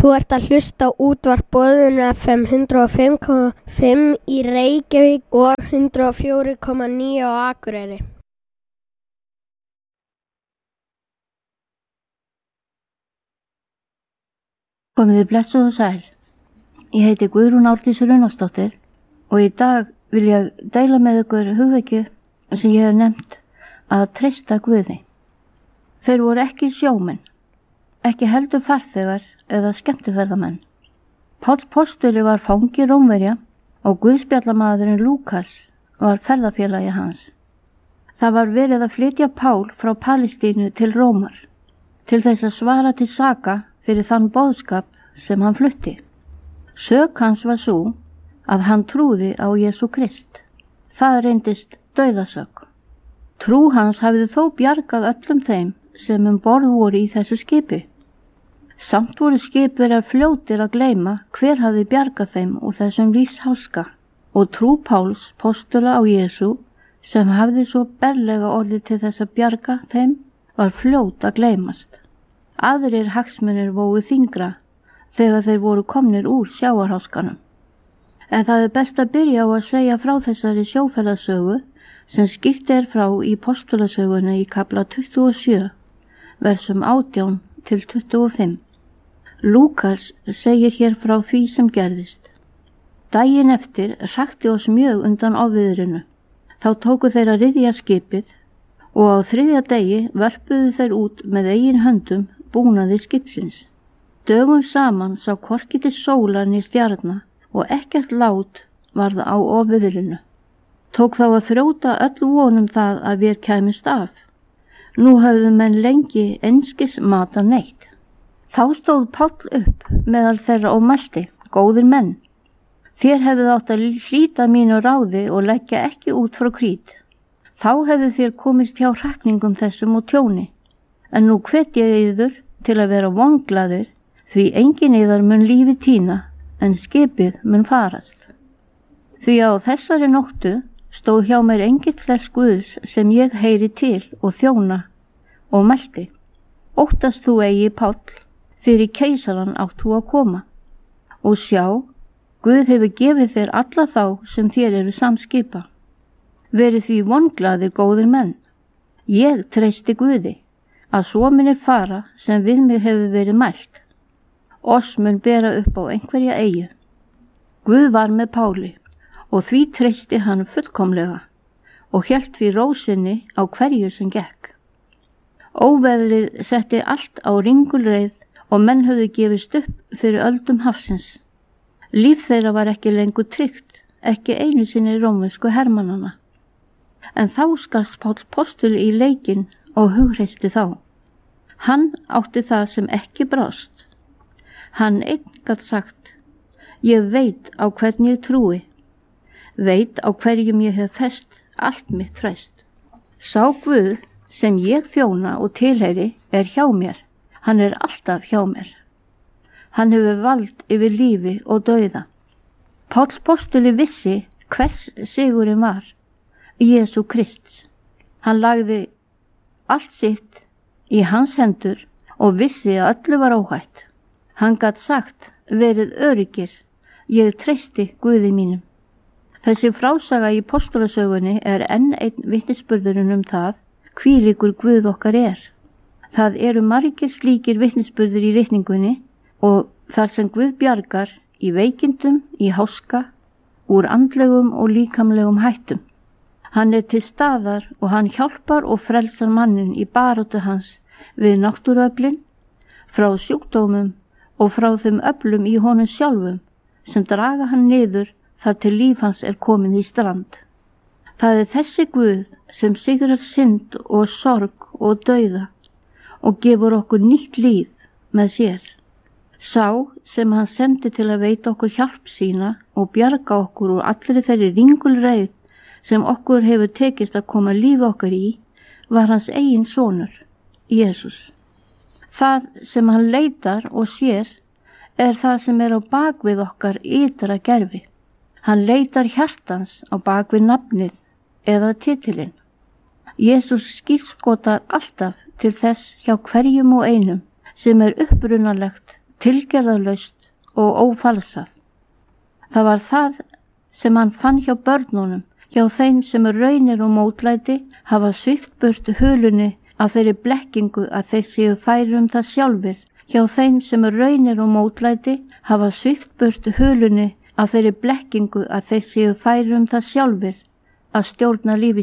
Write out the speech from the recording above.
Þú ert að hlusta á útvarp Boðinu FM 105,5 í Reykjavík og 104,9 á Akureyri. Komiði blessuð og sæl. Ég heiti Guðrún Árdís Runnarsdóttir og í dag vil ég deila með ykkur hugvekju sem ég hef nefnt að treysta Guði. Þeir voru ekki sjómenn, ekki heldur farþegar eða skemmtiferðamenn. Páll postuli var fangi Rómverja og guðspjallamaðurinn Lúkas var ferðafélagi hans. Það var verið að flytja Pál frá Palestínu til Rómar til þess að svara til saka fyrir þann boðskap sem hann flutti. Sök hans var svo að hann trúði á Jesú Krist. Það reyndist dauðasök. Trú hans hafði þó bjargað öllum þeim sem borð voru í þessu skipi. Samt voru skipverjar fljótir að gleyma hver hafði bjargað þeim úr þessum lífsháska og trú Páls postula á Jesú sem hafði svo berlega orðið til þess að bjarga þeim var fljót að gleymast. Aðrir hagsmunir vógu þyngra þegar þeir voru komnir úr sjávarháskanum. En það best að byrja á að segja frá þessari sjóferðasögu sem skýrt frá í postulasögunni í kafla 27, versum 18 til 25. Lúkas segir hér frá því sem gerðist. Daginn eftir hrakti oss mjög undan ofviðrinu. Þá tóku þeir að ryðja skipið og á 3. degi vörpuðu þeir út með eigin höndum búnaði skipsins. Dögum saman sá hvorki til sólar né stjarna og ekkert lát varð á ofviðrinu. Tók þá að þrjóta öll vonum það að vér kæmust af. Nú höfðu menn lengi einskis mata neitt. Þá stóð Páll upp meðal þeirra og mælti, góðir menn. Þér hefðu átt að hlíta mínu ráði og leggja ekki út frá Krít. Þá hefðu þér komist hjá hrakningum þessum og tjóni. En nú hvet ég yður til að vera vonglaðir, því engin yðar mun lífi týna, en skipið mun farast. Því á þessari nóttu stóð hjá mér engill þess Guðs sem ég heyri til og þjóna og mælti. Óttast þú eigi, Páll, fyrir keisaran átt þú að koma. Og sjá, Guð hefur gefið þér alla þá sem þér eru samskipa. Verið því vonglaðir góðir menn. Ég treysti Guði, að svo muni fara sem við mig hefur verið mælt. Oss mun bera upp á einhverja eyju. Guð var með Páli og því treysti hann fullkomlega og hélt því rósinni á hverju sem gekk. Óveðrið setti allt á ringulreið og menn höfðu gefist upp fyrir öldum hafsins. Líf þeirra var ekki lengur tryggt, ekki einu sinni rómversku hermannana. En þá skarst Páll postuli í leikinn og hugreisti þá. Hann átti það sem ekki brást. Hann einn gat sagt, ég veit á hvern ég trúi, veit á hverjum ég hef fest allt mitt traust. Sá Guð sem ég þjóna og tilheyri hjá mér. Hann alltaf hjá mér. Hann hefur vald yfir lífi og dauða. Páll postuli vissi hvers sigurinn var, Jesú Krists. Hann lagði allt sitt í hans hendur og vissi að öllu var óhætt. Hann gat sagt, verið öryggir, ég treysti Guði mínum. Þessi frásaga í postulasögunni enn einn vitnisburðurinn það, hvílíkur Guð okkar Það eru margir slíkir vitnisburður í ritningunni og þar sem Guð bjargar í veikindum, í háska, úr andlegum og líkamlegum hættum. Hann til staðar og hann hjálpar og frelsar mannin í baráttu hans við náttúruöflin, frá sjúkdómum og frá þeim öflum í honum sjálfum sem draga hann niður þar til líf hans komið í strand. Það þessi Guð sem sigrar synd og sorg og dauða og gefur okkur nýtt líf með sér. Sá sem hann sendi til að veita okkur hjálp sína og bjarga okkur úr allri þeirri ringulreið sem okkur hefur tekist að koma lífi okkar í, var hans eigin sonur, Jesús. Það sem hann leitar og sér það sem á bakvið okkar ytra gerfi. Hann leitar hjartans á bakvið nafnið eða titilinn. Jesús skírskotar alltaf til þess hjá hverjum og einum sem upprunalegt tilgerðarlaust og ófalsað. Það var það sem hann fann hjá börnunum, hjá þeim sem raunir og mótlæti hafa svipt burt hulunni af þeirri blekkingu að þeir séu færir það sjálfir, hjá þeim sem raunir og mótlæti hafa svipt burt hulunni af þeirri blekkingu að þeir séu færir það sjálfir að stjórna lífi